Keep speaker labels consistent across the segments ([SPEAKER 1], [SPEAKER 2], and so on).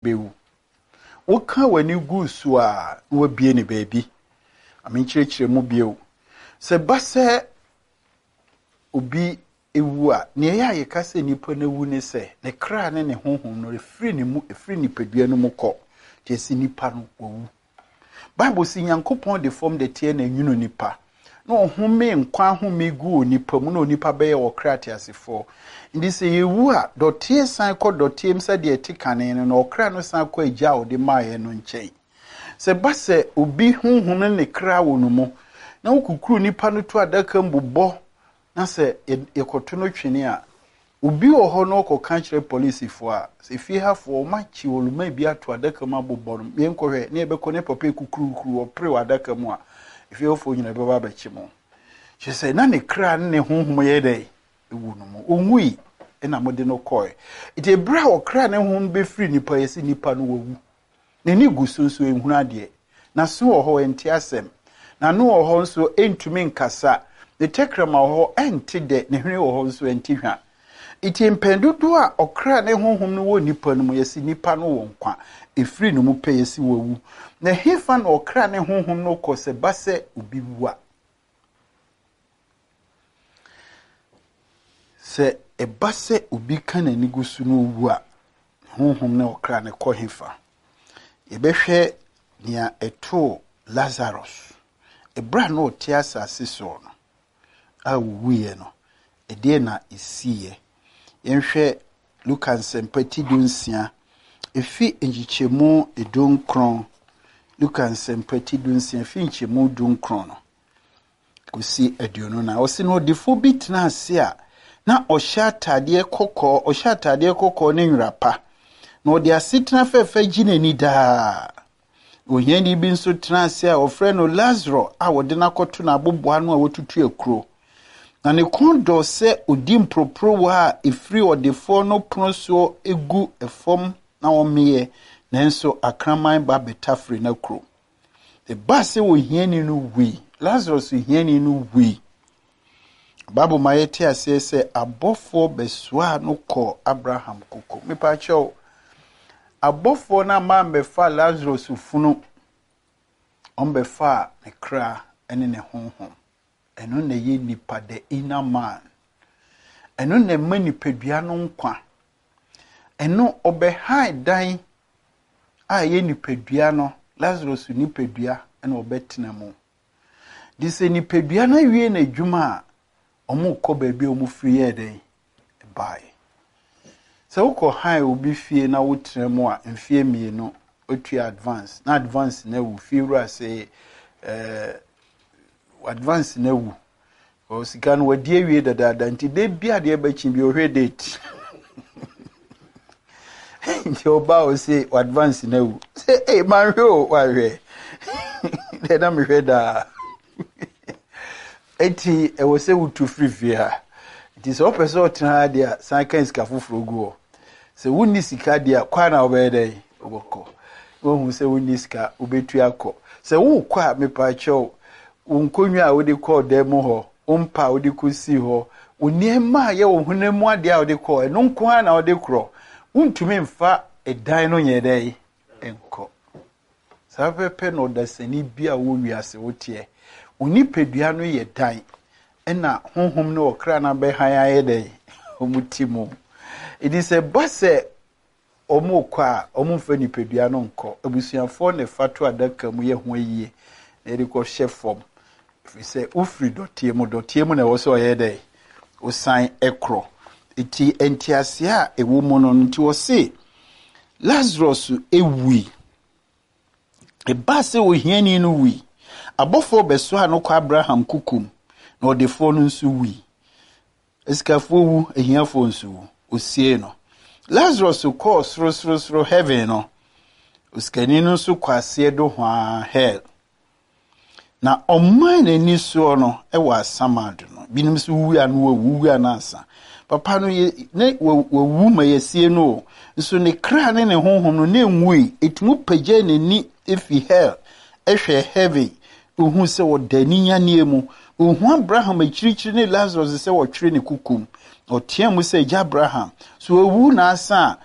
[SPEAKER 1] bewu woka wani gu so a wo bie ne baabi amenkyerɛkyerɛ mu bio sɛ basa obi ewu a ne yɛ ayeka sɛ nipa na wu ne sɛ ne kra ne ne honhom no efiri ne mu efiri nipadua no mu kɔ te si nipa no owu Bible si Nyankopɔn de form de tie na nwunu nipa na ohome nkwa home gu nipa mu na onipa bɛyɛ wɔ kra te asefo ndi sɛ yewu a dɔtie san kɔ dɔtie msa de etikane no na ɔkra no san kɔ agya ode maayɛ no nkyɛn sɛ basa obi honhom ne kra wɔ no mu na wokukuru nipa no to adaka mbobɔ na sɛ ekoto no twene a obi wɔ hɔ no kɔ kyerɛ police fo a sɛ fie hafo ma chi oluma bi ato adaka mu abobɔ no me nkɔhwɛ ne ebɛkɔ ne papa kukuru opre wɔ adaka mu a fie hafo nyina bɛba bɛkye mo kyɛ sɛ na ne kra ne honhom yɛ dɛ ewu no mu onwui na mode no kɔe ite bra wɔ kra ne honhom bɛfiri nipa yɛsi nipa no wawu ne ni gu so ehunu ade na so wɔ hɔ enti asɛm na no wɔ hɔ nso entumi nkasa the tekrama wɔ hɔ enti de ne hwene wɔ hɔ nso enti hwa iti mpendodo a okra ne honhom no wɔ nipa no mu yɛsi nipa no wɔ nkwa efiri no mu pɛ yɛsi wawu na hefa na okra ne honhom no kɔ sɛ basɛ obi wu a sɛ ebasɛ obi kan ani gu so no wu a honhom na okra ne kɔ hefa yɛbɛhwɛ nia eto Lazarus ebra no te asase so no a wuye no ede na isiye yenhwɛ Luka nsɛmpati dunsia efi enjichemu edunkron Luka nsɛmpati dunsia efi enjichemu dunkron no kosi aduonu na osi no defo bi tena ase a na ɔhyɛ atade kɔkɔɔ ne nwrapa na ɔde asetena fɛfɛ ginani daa ohiani bi nso tena ase a ɔfrɛ no Lazarus a wɔde nakɔto na aboboa no a wɔtutu akuro na ne kondo sɛ odi mpropro wa efiri ɔdefo no pono so egu efom na ɔmeyɛ nanso akraman ba betafre na kuro the base ohiani no wi Lazarus ohiani no wi Bible ma yɛte ase sɛ abɔfo besoa no kɔ Abraham koko mepa kyɛw abɔfo na ma mbefa Lazarus funu ɔmbefa ne kra ene ne honhom eno na ye nipa the inner man eno na ma nipadua no nkwa eno obehai dan a ye nipadua no Lazarus nipadua ena obetena mu dise nipadua na wie na adwuma omu kɔ baabi omu free ye den bye sɛ wokɔ hai obi fie na wotena mu a mfie mienu otu advance na advance na wu fie ru ase advance na wu o sika no wadi awie dada nti de bia de bachi bi ohwe date nti oba o say advance na wu say man hwe o wa hwe de na me hwe da eti e wo say wutu free via nti so person otena de a san kan sika foforo gu o se wonni sika de a kwa na obede oboko wo hu se wonni sika obetu akọ se wo kwa me pa chew unkonwa a wodi kɔ dem ho umpa wodi kusi ho uniema ye wo hunemu ade a wodi kɔ eno nko a na wodi kro untumi mfa edan no nyedai enko sapepe no dasani bia wo wiase wotie unipedua no ye dan ena honhom no okra na be han ayedai omutimo it is a base omukwa omumfa nipedua no nko abusuafo ne fatu adaka mu ye ho yie eriko chef form if we say ufri dotie mu na wo so yedai o sign ekro iti entiase a ewo mu no nti wo se Lazarus ewi ebase wo hiani no wi abofo beso ha no kwa Abraham kukum na odefo no nso wi eskafo wu ehiafo nso wu osie no Lazarus ko sro heaven no oskani no nso kwase do hwa hell na oman ani so no ewa asamado no binim so wu anu wu anasa papa no ne wu ma yesie no nso ne kra ne ne honhom no ne nwui etumu pagye ne ni efi hell ehwe heaven ohun se wodani yane mu ohun Abraham akirikyiri ne Lazarus se wotwere ne kukum otia mu se ja Abraham so wu na asa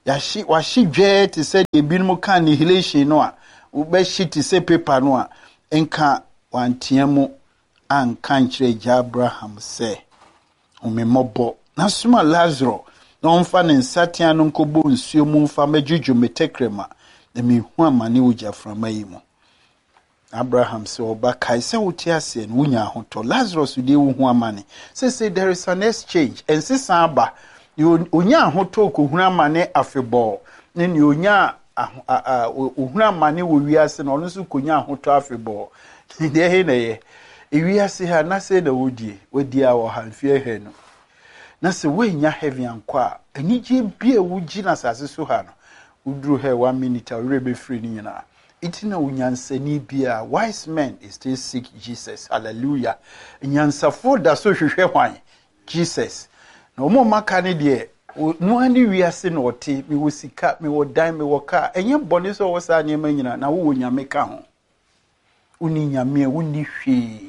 [SPEAKER 1] yashi washi dwe te se de binum kan annihilation no a ube shi te se paper no a enka wantiamu anka nkyere Abraham se omemmobo na suma Lazarus na onfa ne nsatia no nkobo nsuo mu mfa magjuju metekrema na mehu amane uja frama yi mu. Abraham se oba kai se wote ase no wunya hoto Lazarus de wo hu amane say there is an exchange and sisan aba onya hoto ko hu amane afebo ne ni onya ohunu amane wo wiase no no so konya hoto afebo de he na ye wiase ha na se na wodi a wo halfie he no na se wenya heavy ankwa anije bia wugi na sase so ha no udru he 1 minute a rebe free ni nyina itina unyansani bia wise men is still seek Jesus. Hallelujah. Nyansafo da so hwehwe hwan Jesus. Na omo maka ne de no ani wiase na ote mi wo sika mi wo dan mi wo ka enye bone so wo sa nyema nyina na wo nyame ka ho. Uni nyame uni hwe.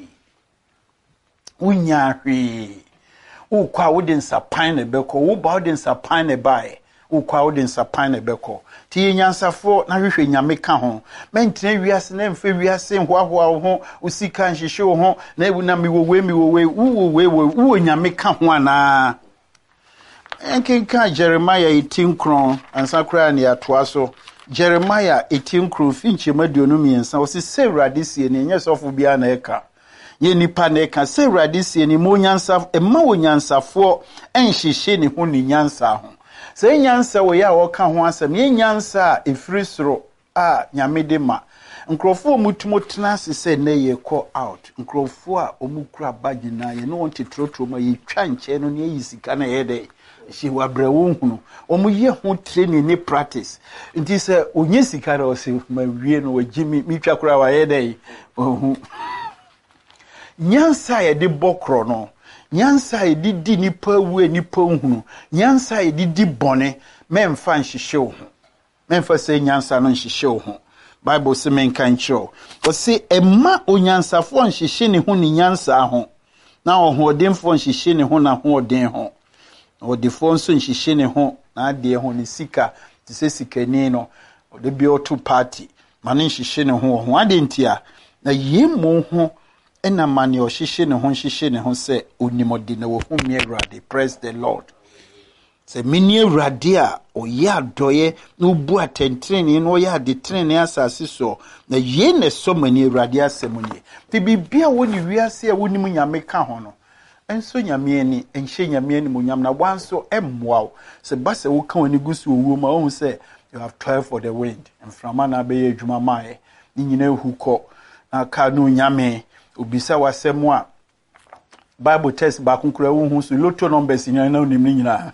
[SPEAKER 1] Unya hwe. Wo kwa wo den sapan ne beko wo ba wo den sapan ne bae. Ukwa wo den sapan ne beko ti nyansafo na hwehwe nyame ka ho mentene wiase na mfe wiase hoahoa ho usika nhihye ho na ebu na miwowe nyame ka ho ana enkenka Jeremiah 18 kron ansakra ne atoa so Jeremiah 18 kron finche maduonu miensa osi sewrade sie ne nyesofo bia na eka ye nipa na eka sewrade sie ne mo nyansafo emma wo nyansafo enhihye ne ho ne nyansa ho se nyansa wo ya wo ka ho asem ye nyansa efiri soro a nyame de ma nkrofo mutumo tenase se na ye call out nkrofo a omukura bagina ye no wonte trotro ma ye twa nche no ne yisika na ye de shi wabrawo hunu omuye ho training ni practice nti se onye sika na o se ma wie no wagimi mi twa kura wa ye de ohu nyansa ye de bokro no nyansa edidi nipa wu nipa hunu nyansa edidi bone memfa nhihye wo memfa se nyansa no nhihye wo Bible se menka nkyerɛ o se emma onyansafo nhihye ne ho ne nyansa ho na ohodemfo nhihye ne ho na hoden ho odefo nso nhihye ne ho na ade ho ne sika te se sikani no ode bi oto party mane nhihye ne ho ade ntia na yemu ho ena mani ohihye ne ho se onimodi na wo humi Awurade. Praise the Lord. Se mini Awurade a oya doye no bu atentrene no oya de trene asase so na ye ne so mani Awurade asemunye ti bibia woni wiase a woni mu nyame ka ho no enso nyame ani enhye nyame ani mu nyam na wanso emmoa se base wo ka woni gusu owo ma wo se you have 12 for the wind and from na be adwuma mae ni nyina hukọ na ka no nyame obisa wasemu a Bible text ba kunkura wo hu so lotto numbers nyina na onim nyina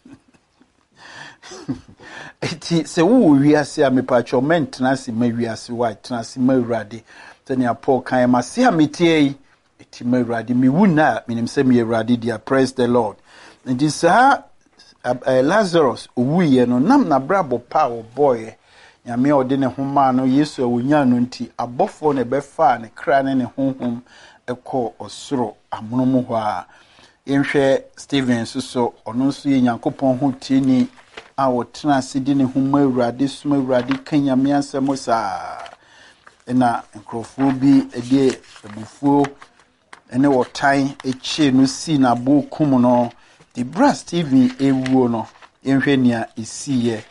[SPEAKER 1] eti se wo wiase a mepacho mentena se ma wiase wa tena se ma Awurade tene Paul kan ma se ametie eti ma Awurade mi wuna minim se mi Awurade dia. Praise the Lord. Enti sa Lazarus owuye no nam na brabo pa wo boy nyame ode ne homa no Yesu awonya no nti abofo ne befa ne kra ne honhom ekọ osoro amonomo ho a yenhwe Steven so ono nso ye Nyankopɔn ho tieni a wotena asidi ne homa Awurade suma Awurade kanyame asɛm saa na nkrofo bi ede ebufuo ene wotan echi no si na bokum no the brass Steven ewuo no yenhwe nia esiye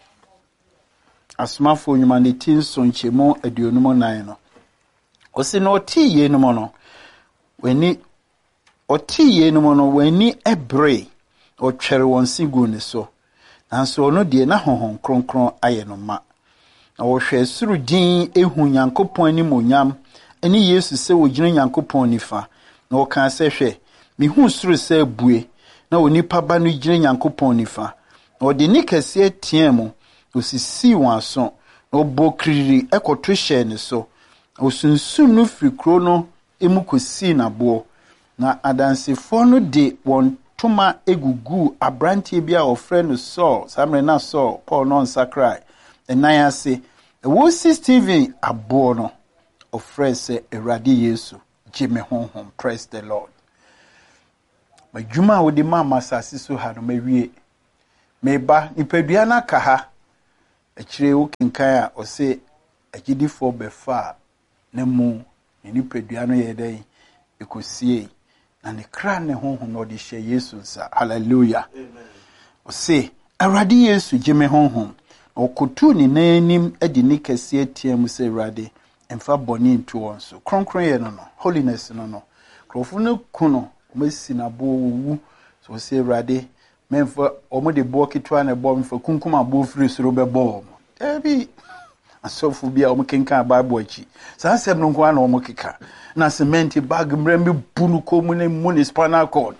[SPEAKER 1] asmafo nyuma ne tinso nchemo aduonum nan no osi no otiye no no weni otiye no no weni ebre otwere won sigu ne so nanso no de na honhon kronkron aye no ma na wo hwe suru din ehu Nyankopɔn ani monyam ani Yesu se wo gyina Nyankopɔn nifa na wo kan se hwe mi hu suru se bue na onipa ba no gyina Nyankopɔn nifa na ode ni kase tiemu osisi wanso na obokriri ekoto hye ne so osunsun no fikro no emukosi na bo na adansefo no de won toma egugu abrantie bia ofre no Saul samre na Saul Paul no nsakrai enan ase wo si Steven abo no ofre se Awurade Yesu jime honhom. Praise the Lord. Majuma wo de mama sase so ha no mawie meba nipadua na ka ha akire wo kenkan a ose agidifo befa na mu nipadua no ye dai ekosie na ne kra ne honhom no de hye Yesu nsa. Hallelujah. Amen. Ose Awurade Yesu gime honhom okotu ni nanim adi ni kase atiam se Awurade emfa boni nto won so kronkron ye no holiness no krofo no kuno omasi na bo wu so se Awurade memfa omo de bo kitwa na bo mfa kunkum abo firi soro bebo ebi asofu bia omo kenkan Bible achi sa sem no nko na omo keka na cement bag mrembe bunu komune municipal court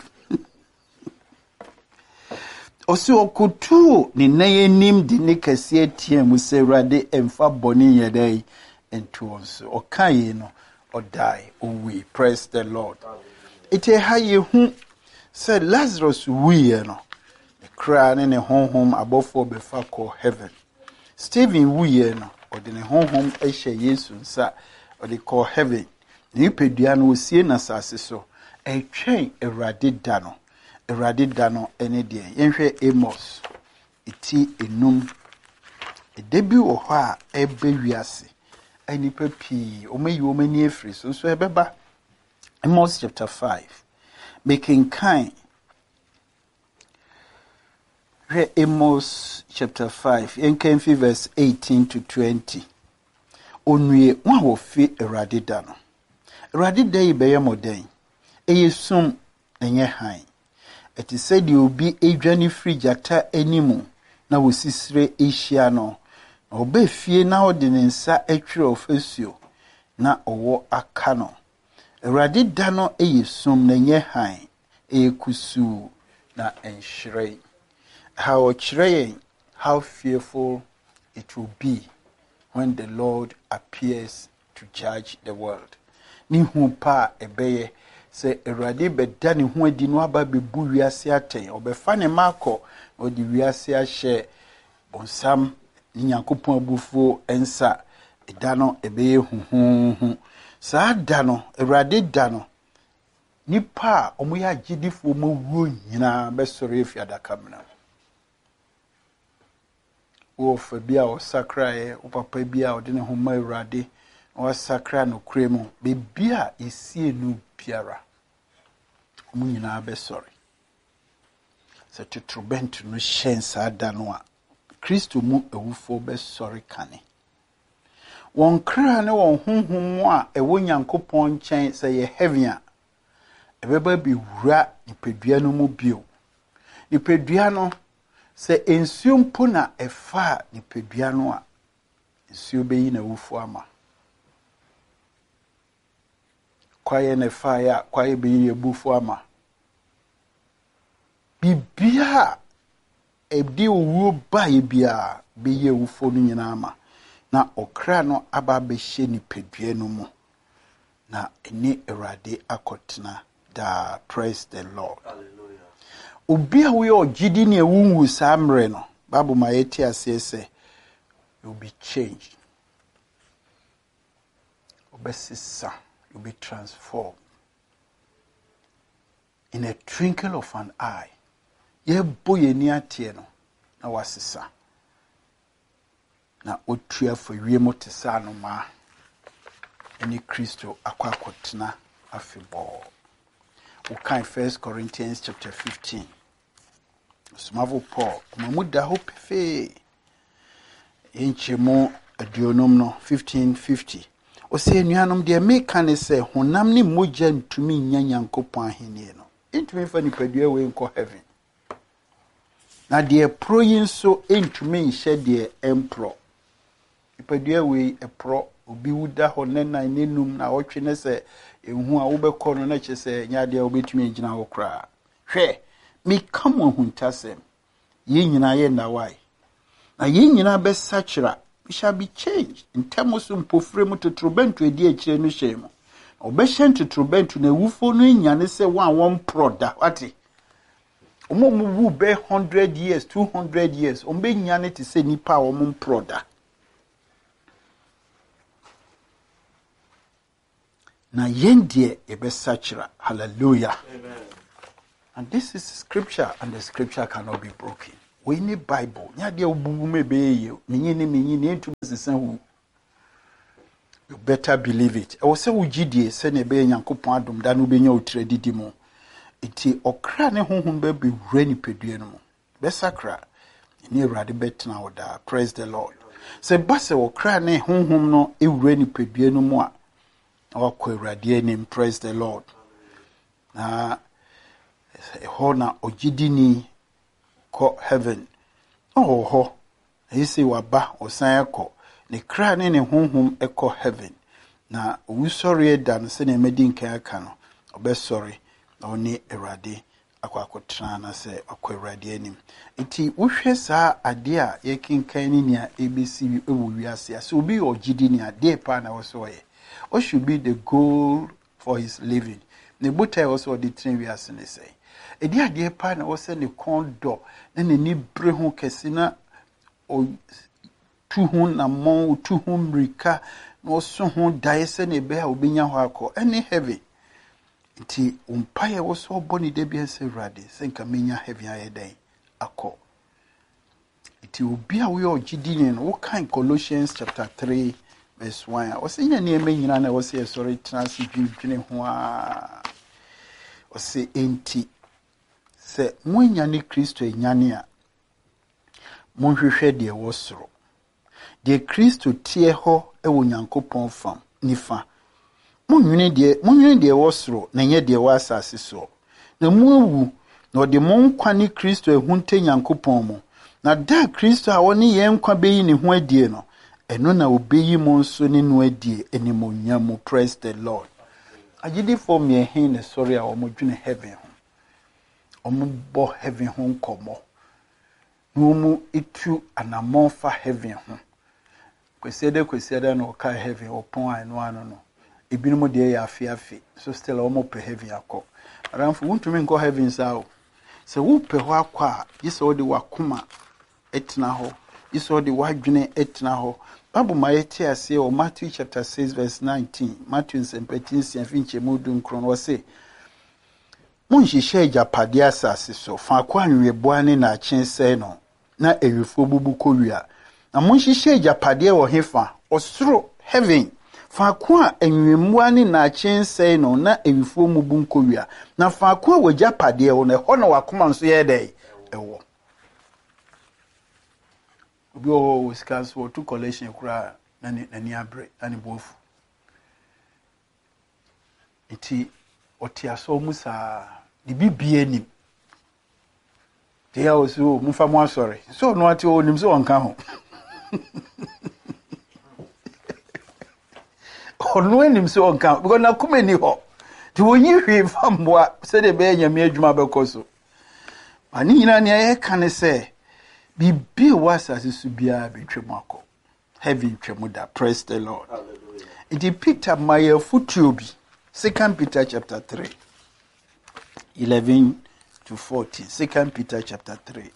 [SPEAKER 1] osi okutu ni nayenim di ne kase atiam se Awurade emfa boni yedai into us okaye no or die we praise the Lord. Ite ha ye hu said Lazarus we no the cry ne honhom abofo befa call heaven. Stephen we no or the honhom ehye Yesu nsa or the call heaven. Ni pedua no osie na sase so etwen Awurade da no ene de yenhwe Amos iti enum edebi wo ho a ebe wiase ani papi omayi omani efri so ebeba Amos chapter 5 making kind re Amos chapter 5 yenkan fi verse 18 to 20 onwie wa wo fi Awurade da no Awurade da yi be yemoden eyesum enye han eti said you be adwane free jata animu na wosisire ehia no oba fie na ode ne nsa atwere ofasuo na owo aka no Awurade da no eyesum na nye han ekusu na enhire how chire how fearful it will be when the Lord appears to judge the world. Ni hu pa ebeye se Awurade beda ne hu adi no aba bebu wiase aten obefa ne mako odi wiase ahye bonsam Nyankopon abufuo ensa eda no ebeye huhuhu saa da no Awurade da no nipa omo ya gidifo mo wuo nyina besore efiadaka mna wo fa bia o sakrae o papa bia o de ne ho ma Awurade o sakra no kremu be bia esie no biara omo nyina besore se tutrubent no shensa da no a Kristo mu ewufo besore kane won kra ne won honhom a ewo Nyankopon nchen se ye heaven a ebeba bi wura nipadua no mu bio nipadua no se ensuo mpo na efa nipadua no a ensuo beyi na ewufo ama kwaye na efa ya kwaye beyi ebufo ama bibia ebdi owo ba ye bia beye ewufo no nyina ama na okra no aba behye nipadua no mu na eni Awurade akotena da praise the Lord. Hallelujah. Obi a we ogidi ne ewunwu samre no Bible ma yeti asese you be changed. Obesisa you be transformed in a twinkle of an eye. Ye boye ni atie no na wasisa na otua for wiemo tesa no ma eni Kristo akwakotena afebo. We can 1 Corinthians chapter 15. Smavo Paul mamuda hopefe enchemo adionom no 15:50 o se nuanom de meka ne se honam ne moja ntumi nya Nyankopon ahenie no ntumi fa nipadua we nko heaven na de pro yinso ntumi nhye de empro nipadua we epro obi wuda ho ne nan nenum na wotwe ne se ehu a wobekọ no na kyese nyade a wobetumi agina wo kra hwe me come huntasem ye nyina ye na why na ye nyina be sachira we shall be changed in terms of pofrem to trobentu edi akire no hyem obehye nto trobentu na ewufo no nyane se one proda ati omo wu be 100 years 200 years ombe nyane te se nipa omo proda na yendie ebesachira. Hallelujah. Amen. And this is scripture and the scripture cannot be broken. we ni Bible nya de obubu mebe ye menyi entu sesa hu. You better believe it. I was say ugidie se na be Nyankopon adom da no benya otredidi mu. Iti okra ne honhom be be wura nipadua no mu. Be sakra ni Awurade betena oda. Praise the Lord. Se base okra ne honhom no ewura nipadua no mu a wakɔ Awurade anim. Praise the Lord. Na na ogidini ko heaven. Ho. Ese waba osan ekɔ. Ne kra ne honhom ekɔ heaven. Na owusɔre eda no se na emedi nkan aka no. Obesɔre na oni Awurade akwakotra na se akɔ Awurade anim. Enti wohwɛ saa ade a yekinkan ni nia ebesi ewu wiase. So obi ogidini ade pa na woso ye. What should be the goal for his living? Ne botai also the train wiase ne say. Edi ade pa na wose ne kondo na ni bre ho kese na o tuhun na mon tuhun rika no so ho dae se ne be a obenya ho akọ any heavy nti umpaye wo so boni de bia se Awurade se nka menya heavy aye den akọ nti obi a we ogidini no wo kan Colossians chapter 3 verse 1 o se nya ne nyina na wo se sorry transi dwene ho a o se enti se munya ne Kristo enyane a monhwehwe de wo soro de Kristo tie ho ewo Nyankopon fam nifa munwene de wo soro na nye de wo asase so na muwu na ode monkwa ne Kristo ehunte Nyankopon mu na da Kristo a woni ye nkwa beyi ne ho adie no eno na obeyi mo nso ne no adie enimonya mu. Praise the Lord. Agidi for me hin ne sorry a omodwene heaven ho ombo heaven ho nkomo no mu itu anamon fa heaven ho kwesiede no ka heaven opon anu no ebinum de ya afi so still omo pe heaven akọ aramfo wuntumi nko heaven sao se wo pe ho akọ yise odi wakoma etna ho yise odi wadwene etna ho Bible ma yeti ase o Matthew chapter 6 verse 19 Matthew 17 afinche mudu nkron wo se munhihye ajapade asase so fa akọ anweboa ne na akyense no na ewifo bubu kowia na munhihye ajapade wo hefa osoro heaven fa akọ anwemua ne na akyense no na ewifo mubu nkowia na fa akọ wajapade wo na ho na wakoma nso ye dai ewo obi o skas wo to collection kura na ni abre ani bofu iti otiaso musa di bibie nim te ya oso mufa mo asore so no ati o nim so onka ho ono nim so onka because na kuma ni ho ti wonyi hwe famboa se de be nyame adwuma bekoso ani nyina ne ye kan se bibi wasase su bia betwem akọ heaven twemu da. Praise the Lord. Hallelujah. It Peter my futuobi 2 Peter chapter 3 11 to 14. 2 Peter chapter 3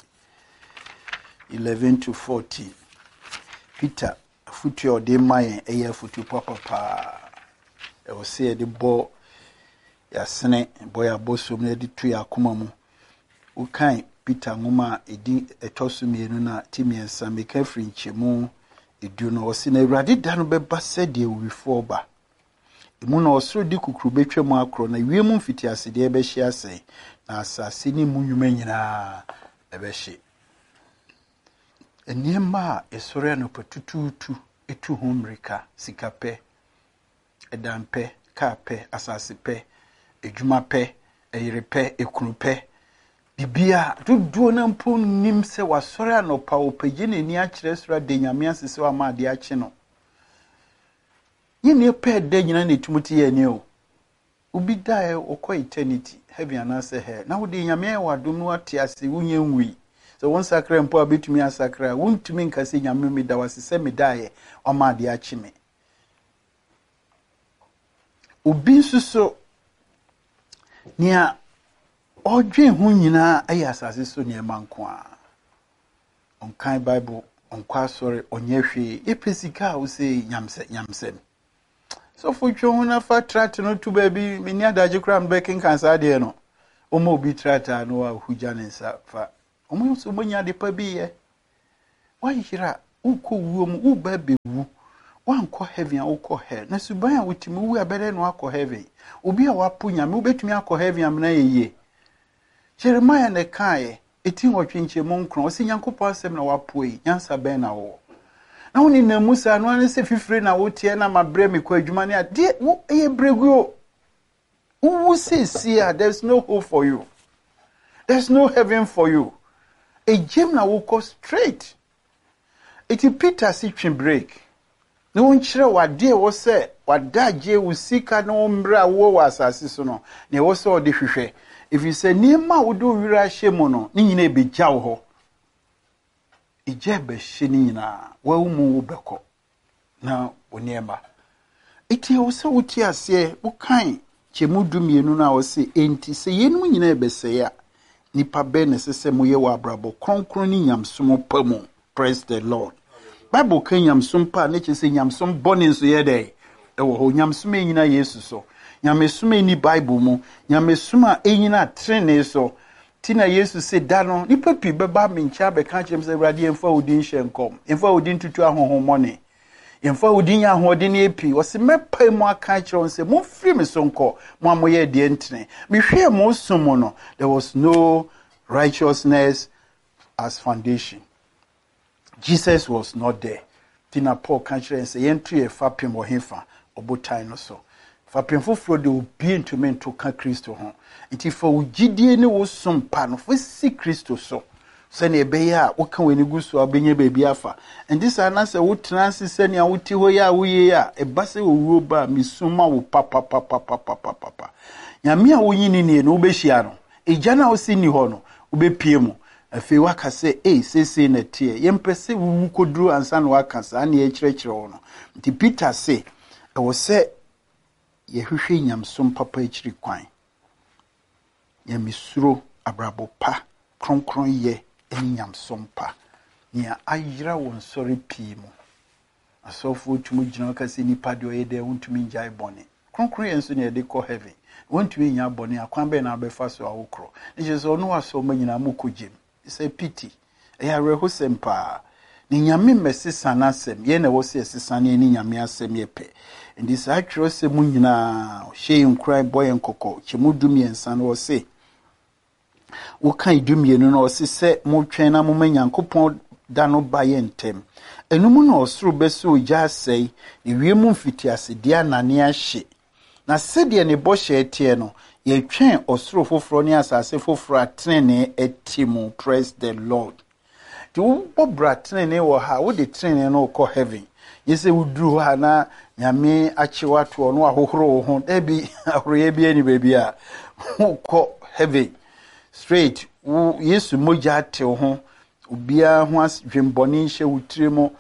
[SPEAKER 1] 11 to 14. Peter futuo de my eye futu papa e o se de bo ya sene bo ya bosom na de tu ya akoma mu ukan Peter ngoma edi etosumienu na timiensa meka frinchemu edu no osi na Awurade da no beba sede wifo ba emu na osoro di kukuru betwem akro na wiemu mfiti asede ebe hye ase na asase ni munwuma nyina ebe hye eniema esore no patututu etu homrika sikape edampe kape asase pe edwuma pe eyirepe ekunupe bibia dudu na mpo nim se wasore anopa opagye nani akire sura de nyame asese wa ma de akye no yene pe de nyina na etumuti ye ne o ubi dae okọ eternity heaven anase he na wo de nyame wa dum no ate ase wunye nwi so won sakra mpo abetumi asakra wuntumi nkase nyame me da wasese me dae o ma de akye me ubi nsuso nia odwen hu nyina ayi asase so ne manko a onkan Bible onkwa sori onyehwe epesika wo se nyamsem so for twa na fa trat no to baby mini adaje kram baking cancer de no omo bi trata no a hugya ne nsa fa omo so manya de pa bi ye wan hira uko wuo mu u ba bewu wan ko heaven uko hell na suban a wutimi wu abere no akọ heaven obi a wapo nyame ubetumi akọ heaven amna yeye Jeremiah ne kae etin otwinche mu nkron o se Nyankopɔ asɛm na wapo yi nyansa ben na wo na woni na musa no ane se fifire na wotie na mabre me kwa adwuma ne ade wo eye bregu who says here there's no hope for you, there's no heaven for you. A gem na will go straight. Iti Peter si twin break. No one chire wade wo se wada je usika no mbra wo wasase so no. Ne wo se ode hwehwe. If you say niema wo do wira hye mo no, ni nyina ebegya wo ho. Ije be hye ni nyina, wo mu wo beko. Na oniema. Iti wo se wuti ase wo kan chemu dumienu na wo se enti se yenu nyina ebese ya. Nipa ben sese moye wa brabo kronkron ni nyamsom pamu. Praise the Lord. Bible kan nyamsom pa ne chese nyamsom bone so ye dey ewo ho nyamsom enyina Yesu so nyamsom eni Bible mu nyamsom a enyina trene so tina Yesu se da no nipa pi beba mencha be kan chem se urade emfa odin hyenkom emfa odin tutu ahohomone emfa odin ya hoden epi wo se mepa mu aka kire se mo firi me so nko mo amoye de entene me hwe mo somo no there was no righteousness as foundation. Jesus was not there. Tina Paul country and say entry a fapim or hefa or botai no so. Fapim for de obi into men to can Christo home. It if for Giddy was some pan of see Christo so. Send a bear, what can we go so being a baby afa. And this answer would transit send ya uti hoya we a basse will roba misuma will papa. Yamia winning no beshiano. A jana o sini hono, ube piemo. Afi waka se se na tie yempese wu koduru ansa na waka sa na ye kyerɛkyerɛ wo no nti Peter se ɛwɔ se ye hwehwɛ nyamsom papa ekyiri kwan ya misuro abrabo pa kronkron ye eni nyamsom pa nia ayira won sori pii mu asofo tumu gyina ka se nipa de oyɛ de wontumi njai bɔne kronkron ye nso na ye de kɔ heaven wontumi nya bɔne akwan bɛ na abɛfa so awokro ne je so no aso manyina mu kogye it's a pity. Eya ho sempa. Ni nyame mesisa na asem. Ye na wo se sisa ne ni nyame asem ye pe. Ndi sa atwero se mu nyina hye nkran boy nkokɔ. Chemu dumiensa no wo se. Wo kan dumienu no wo se mo twen na mo manyankopɔn da no ba ye ntem. Enum na osoro beso gya asɛi. Ni wiemu mfitiase dia nane ahye. Na sɛdeɛ ne bɔhyɛ tie no ye twen osoro foforo ne asase foforo atrene etimu. Praise the Lord. Ti wo bobra trene wo ha wo de trene no kɔ heaven. Yese wuduru ha na nyame akyewa to no ahohoro ho ebi ahoroye bi ani baby a kɔ heaven straight wo Yesu moja te ho obia ho asdwembɔne hye wutiremo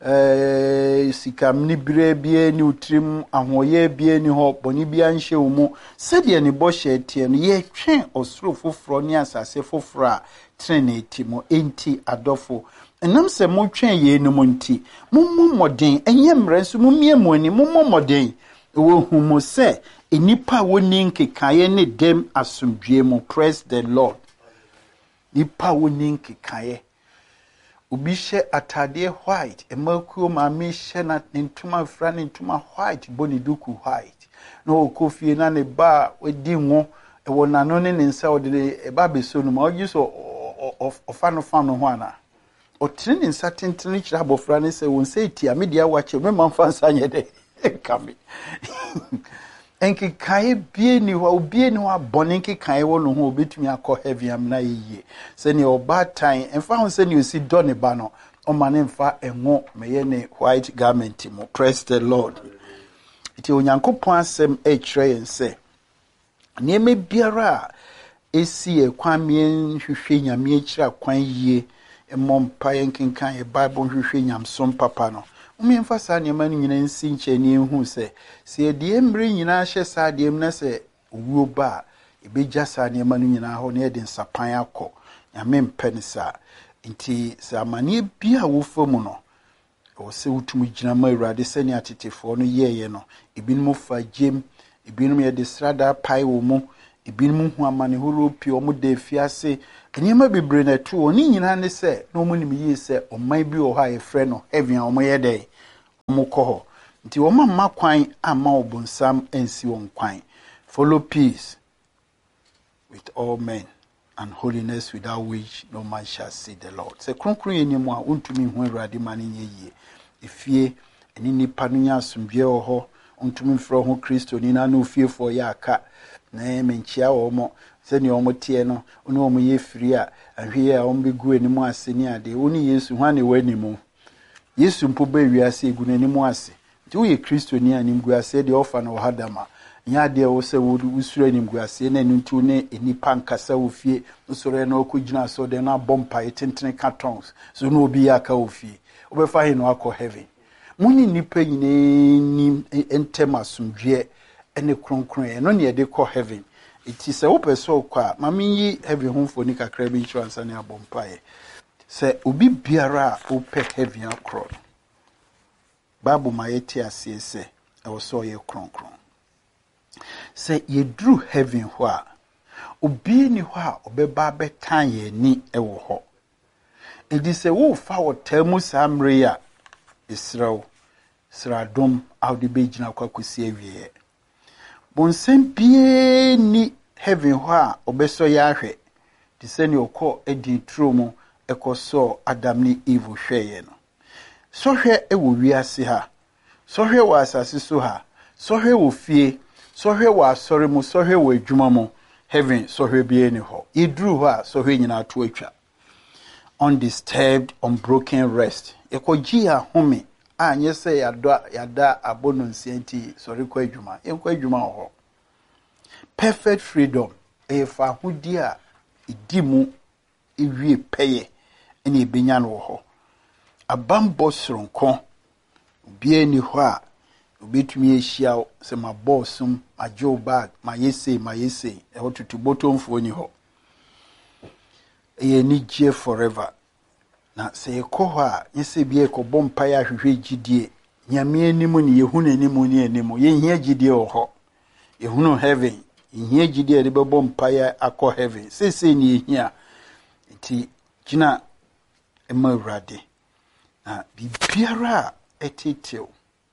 [SPEAKER 1] sikam ni bire bie ni utrim ahoye bie ni ho boni bia nhye wo mu sede ne bo hye tie no ye twen osoro foforo ni asase foforo a trene timo enti adofo enam se mo twen ye no mo nti mommo moden enye mrenso momie mo ani mommo moden wo hu mo se enipa woni nkekaye ne dem asomdwe mo. Praise the Lord. Nipa woni nkekaye Ubi she atade white, emakuo mami she na ntuma fra ne ntuma white boni duku white. No kofi na ne ba wedi ngo e wona no ne nsa ode e ba beso no ma ogi so ofano ho ana. O tini nsa tentene kira abofra ne se won se tia media wache me manfa nsa nye de kame. Enki kai bie ni wa obie ni wa bone enki kai wo no ho obetumi akọ heaven amna yiye se ni oba tan emfa ho se ni osi do ne ba no o ma ne mfa enwo meye ne white garment mo. Praise the Lord. Iti onyankopon asem e kire yen se nieme biara esi ekwan mien hwehwe nyame akira kwan yie emompa yenkenkan e Bible hwehwe nyamsom papa no umemfa sa niema no nyina nsi nkyeni hu se de emre nyina hye sa de em na se owuo ba ebegya sa niema no nyina ho na de nsapan akọ nyame mpenisa nti se amane bia wo famu no o se utumu gyina ma Awurade se ne atetefo no yeye no ebinum fa gem ebinum ye de srada pai wo mu ebinum hu amane horo pi o mu de fiase Enema bebre na tu oni nyina ne se na omo nim yi se oman bi o ha ye frɛ no heaven a omo ye dey omo kɔ hɔ nti omo ma kwan ama obonsam ensi won kwan. Follow peace with all men and holiness without which no man shall see the Lord. Se kronkron ye nimu a untumi hu Awurade ma ne nye yie. Efie eni nipa no nya asomdwe wɔ hɔ untumi mfrɛ ho Kristo ni na no fiefo ya aka na menchia wɔ mo se ni omo tie no oni omo ye firi a ahwe a omo begu enimu ase ni ade oni Yesu hwa ne wanimu Yesu mpo ba wiase egu n'animu ase nti wo ye Kristo ni anim gu ase de ofa na wo hadama nya de wo se wo usura anim gu ase na ntu ne enipa nkasa wo fie usura na okugina so de na bompa etentene cartons so no obi ya ka wo fie obefa he no akɔ heaven muni nipa nyine ni entem asomdwe ene kronkron e no ne ye de kɔ heaven. It is a open so kwa mami heavy home for ni kakra bi insurance ani abompae se obi biara ope heavy akro babu ma yeti ase se e wo so ye kronkron se ye drew heaven ho a obi ni ho a obeba betan ye ni e wo ho edi se wo fa wo tamu samre ya israel sradom awde begina kwakosi awie bonsem bie ni heaven ho a obeso ya ahwe ti se ni okọ edi tro mu ekoso Adam ni Eve hweye no so hwe e wo wiase ha so hwe wo asase so ha so hwe wo fie so hwe wo asore mu so hwe wo adwuma mu heaven so hwe bie ni ho idru ho a so hwe nyina to atwa undisturbed unbroken rest ekoji a home anye se yada abono nsienti sori kwa adwuma yenkwa adwuma ho perfect freedom efa hudi a idimu ewie peye ene ebenya no ho abambo soronko bie ni ho a obetumi ehia se ma bossum ma joe bag ma yese e hotutu botomfo ni ho e ni je forever na se ekọ ho a yese bie ko bompa ya hwehwe gidie nyame animu ni yehunu animu ni animu ye hia gidie ho yehunu heaven yehia gidie de bebo mpa ya akọ heaven sese ni yehia ti gina emawrade na bibiara etitew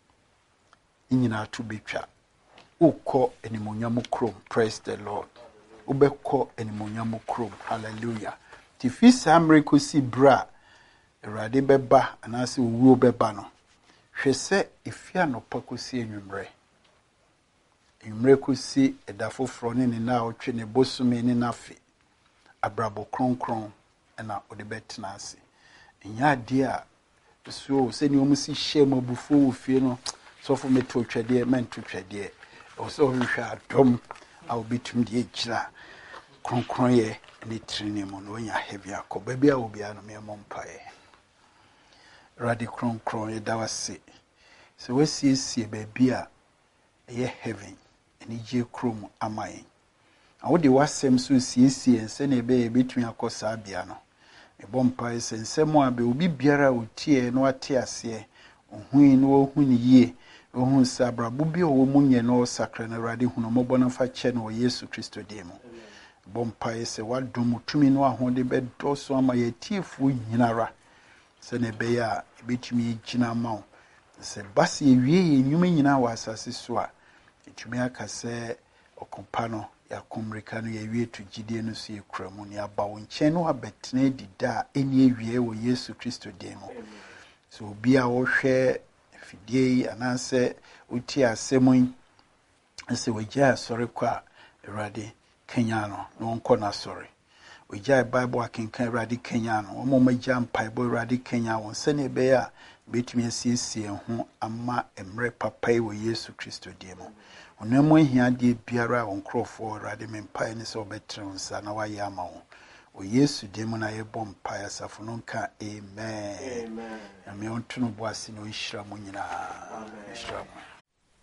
[SPEAKER 1] nyina to betwa ukọ animonyam krom praise the Lord ubekọ animonyam krom hallelujah ti fi samre ko si bra Awurade beba anase owuo beba no hwese efia no pakosi enwumre kosi edafofro ne na otwe ne bosume ne nafe abrabo kronkron na odebetena ase enya de a so se ni omusi hye mabufu wo fie no so fo meto twede mento twede o so hwehwa adom a obitum de egira kronkron ye ne trine mu no nya heavy akoba bia obi a no me mompae radi kronkron ye dawase so wesiesie ba bia ye heaven eni je krom amaye awode wasem so siesie nse na ebe betun akosa bia no ebompae sensemo abe obi biara otie no ate ase ohui no ohuni yie ohun sabrabo bi owo munye no sakra na radi hunu mobona fa che no Yesu Kristo demo bompae se wadom tumi no ahode bedoso ama ye tiefu nyinara se ne be ya betumi gina mawo se basi ewie enwuma nyina wa asase so a etumi aka se okompa no ya komrika no ya wie to gidie no so yekramu ne aba wo nchen no abetena dida eni ewie wo Yesu Kristo demo so obi a wo hwe fidie ananse uti asemun se wagya sori kwa Awurade Kenya no nko na sori wagya Bible akenkan Awurade Kenya no omo magya mpaibo Awurade Kenya won se ne be ya betumi asiesie ho ama emre papai wo Yesu Kristo demo onamo hia de biara onkrofo Awurade mempai ne se obetrensa na waye ama wo o Yesu demo na ye bompa ya safo no nka amen amen ame onto no boase no nhira mo nyina amen